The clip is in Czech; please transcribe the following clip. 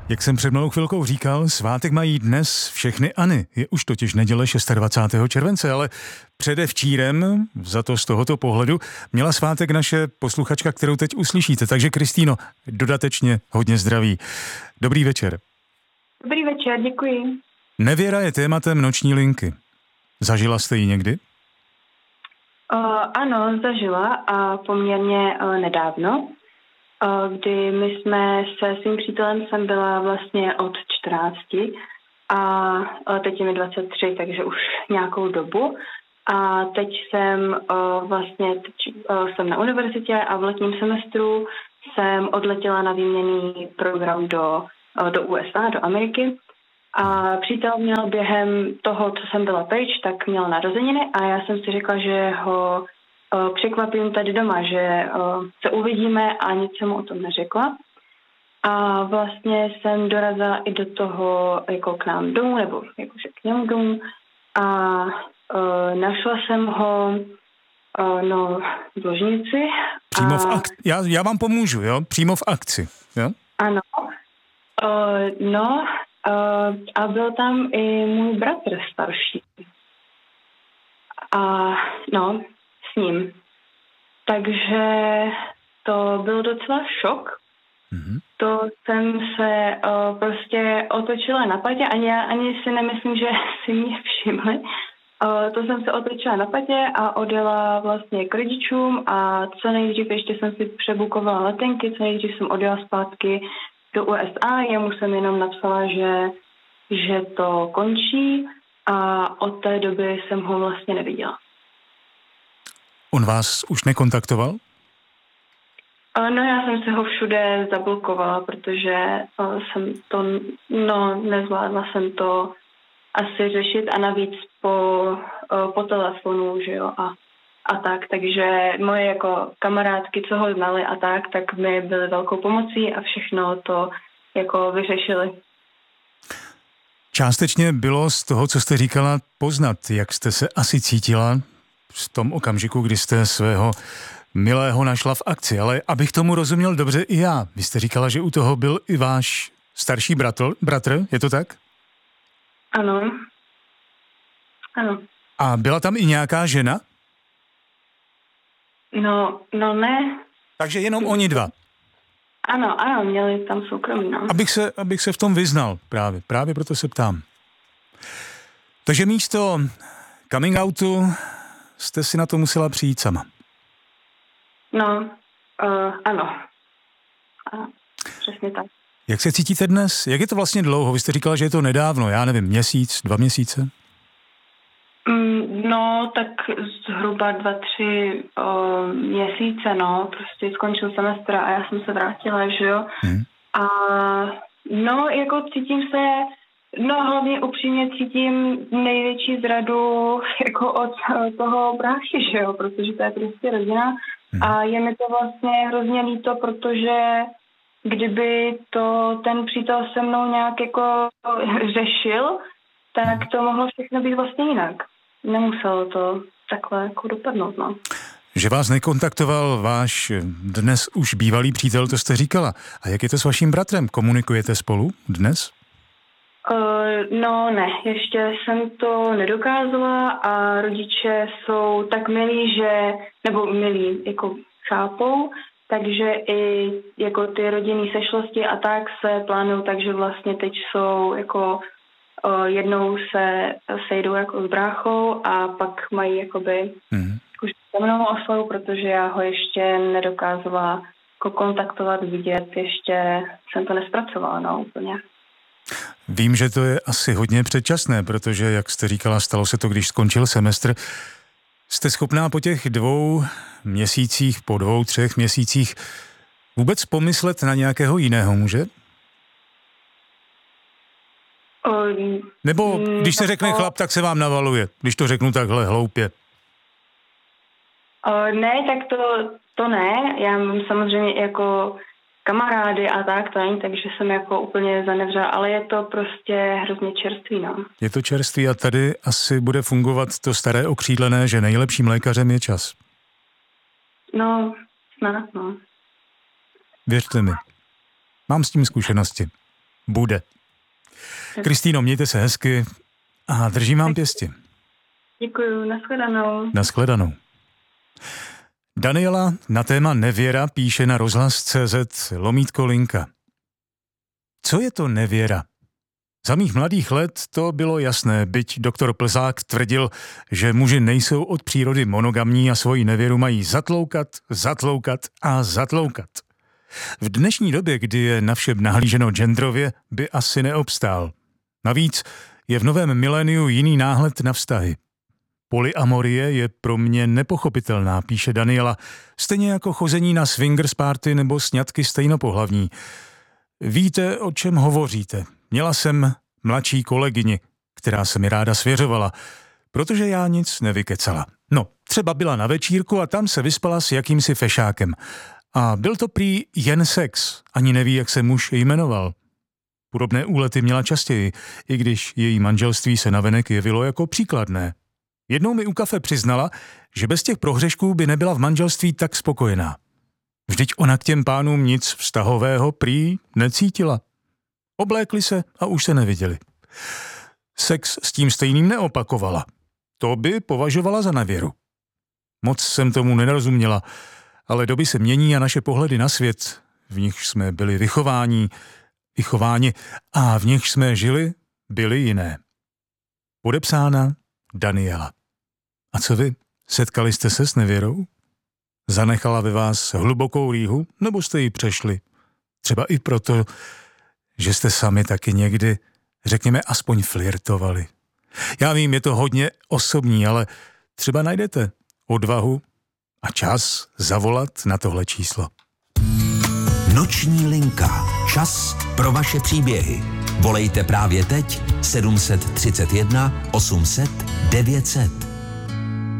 Jak jsem před malou chvilkou říkal, svátek mají dnes všechny Anny. Je už totiž neděle 26. července, ale předevčírem, za to z tohoto pohledu, měla svátek naše posluchačka, kterou teď uslyšíte. Takže Kristýno, dodatečně hodně zdraví. Dobrý večer. Dobrý večer, děkuji. Nevěra je tématem noční linky. Zažila jste ji někdy? Ano, zažila a poměrně nedávno, kdy my jsme se svým přítelem, jsem byla vlastně od 14 a teď je mi 23, takže už nějakou dobu. A teď jsem jsem na univerzitě a v letním semestru jsem odletěla na výměnný program do USA, do Ameriky. A přítel měl během toho, co jsem byla pryč, tak měl narozeniny a já jsem si řekla, že ho překvapím tady doma, že se uvidíme a nic jsem mu o tom neřekla. A vlastně jsem dorazila i do toho jako k nám domů, nebo jakože k němu domů a našla jsem ho v ložnici. Přímo v akci. Já vám pomůžu, jo? Přímo v akci, jo? Ano. A byl tam i můj bratr starší. A s ním. Takže to byl docela šok. Mm-hmm. To jsem se prostě otočila na patě, ani si nemyslím, že si mě všimli. To jsem se otočila na patě a odjela vlastně k rodičům a co nejdřív ještě jsem si přebukovala letenky, co nejdřív jsem odjela zpátky do USA, jemu jsem jenom napsala, že to končí a od té doby jsem ho vlastně neviděla. On vás už nekontaktoval? Já jsem se ho všude zablokovala, protože jsem to, nezvládla jsem to asi řešit a navíc po telefonu, že jo, a tak, takže moje jako kamarádky, co ho znali a tak mi byly velkou pomocí a všechno to jako vyřešili. Částečně bylo z toho, co jste říkala, poznat, jak jste se asi cítila v tom okamžiku, kdy jste svého milého našla v akci, ale abych tomu rozuměl dobře i já. Vy jste říkala, že u toho byl i váš starší bratr, je to tak? Ano. Ano. A byla tam i nějaká žena? No ne. Takže jenom oni dva? Ano, měli tam soukromí, no. Abych se v tom vyznal právě proto se ptám. Takže místo coming outu jste si na to musela přijít sama. Ano. Přesně tak. Jak se cítíte dnes? Jak je to vlastně dlouho? Vy jste říkala, že je to nedávno, já nevím, měsíc, 2 měsíce? Tak zhruba 2-3 měsíce, prostě skončil semestr a já jsem se vrátila, že jo. A jako cítím se, hlavně upřímně cítím největší zradu jako od toho bráchy, že jo, protože to je prostě rodina a je mi to vlastně hrozně líto, protože kdyby to ten přítel se mnou nějak jako řešil, tak to mohlo všechno být vlastně jinak. Nemuselo to takhle jako dopadnout, no. Že vás nekontaktoval váš dnes už bývalý přítel, to jste říkala. A jak je to s vaším bratrem? Komunikujete spolu dnes? Ne, ještě jsem to nedokázala a rodiče jsou tak milí, jako chápou, takže i jako ty rodinné sešlosti a tak se plánují, takže vlastně teď jsou jako jednou se sejdou jako s bráchou a pak mají jakoby už se mnou oslavu, protože já ho ještě nedokázala jako kontaktovat, vidět, ještě jsem to nespracovala, úplně. Vím, že to je asi hodně předčasné, protože, jak jste říkala, stalo se to, když skončil semestr. Jste schopná po těch 2 měsících, po 2-3 měsících vůbec pomyslet na nějakého jiného muže? Nebo když se řekne chlap, tak se vám navaluje, když to řeknu takhle hloupě. Ne, tak to ne. Já mám samozřejmě jako kamarády a tak, to není, takže jsem jako úplně zanevřela, ale je to prostě hrozně čerstvý, no. Je to čerstvý a tady asi bude fungovat to staré okřídlené, že nejlepším lékařem je čas. Snad, no. Věřte mi, mám s tím zkušenosti. bude. Kristýno, mějte se hezky a držím vám pěsti. Děkuju, nashledanou. Nashledanou. Daniela na téma nevěra píše na rozhlas.cz/linka. Co je to nevěra? Za mých mladých let to bylo jasné, byť doktor Plzák tvrdil, že muži nejsou od přírody monogamní a svoji nevěru mají zatloukat a zatloukat. V dnešní době, kdy je na vše nahlíženo genderově, by asi neobstál. Navíc je v novém miléniu jiný náhled na vztahy. Polyamorie je pro mě nepochopitelná, píše Daniela, stejně jako chození na swingers party nebo sňatky stejnopohlavní. Víte, o čem hovoříte. Měla jsem mladší kolegyni, která se mi ráda svěřovala, protože já nic nevykecala. No, třeba byla na večírku a tam se vyspala s jakýmsi fešákem. A byl to prý jen sex, ani neví, jak se muž jmenoval. Podobné úlety měla častěji, i když její manželství se navenek jevilo jako příkladné. Jednou mi u kafe přiznala, že bez těch prohřešků by nebyla v manželství tak spokojená. Vždyť ona k těm pánům nic vztahového prý necítila. Oblékli se a už se neviděli. Sex s tím stejným neopakovala. To by považovala za nevěru. Moc jsem tomu nerozuměla, ale doby se mění a naše pohledy na svět, v nichž jsme byli vychováni a v nichž jsme žili, byly jiné. Podepsána Daniela. A co vy? Setkali jste se s nevěrou? Zanechala ve vás hlubokou rýhu, nebo jste ji přešli? Třeba i proto, že jste sami taky někdy, řekněme, aspoň flirtovali. Já vím, je to hodně osobní, ale třeba najdete odvahu a čas zavolat na tohle číslo. Noční linka. Čas pro vaše příběhy. Volejte právě teď 731 800 900.